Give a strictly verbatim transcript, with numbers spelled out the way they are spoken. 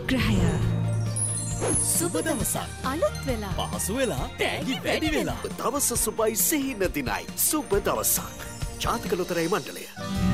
අනුග්‍රහය. සුබ දවසක්. අලුත් වෙලා. පහසු වෙලා. තෑගි වැඩි වෙලා. දවස සුබයි සිහි නැතිනයි. සුබ දවසක්. ජාතික ලොතරැයි මණ්ඩලය.